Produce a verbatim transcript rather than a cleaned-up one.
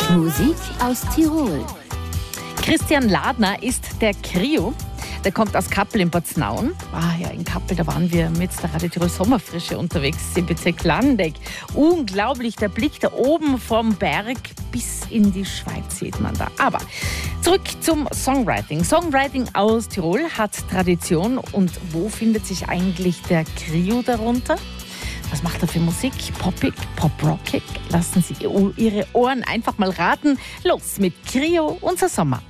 Musik aus Tirol. Christian Ladner ist der Krio. Der kommt aus Kappel in Paznaun. Ah ja, in Kappel, da waren wir mit der Radio Tirol Sommerfrische unterwegs, im Bezirk Landeck. Unglaublich, der Blick da oben vom Berg bis in die Schweiz sieht man da. Aber zurück zum Songwriting. Songwriting aus Tirol hat Tradition. Und wo findet sich eigentlich der Krio darunter? Was macht er für Musik? Poppig, Pop-Rockig? Lassen Sie Ihre Ohren einfach mal raten. Los mit Krio, unser Sommer.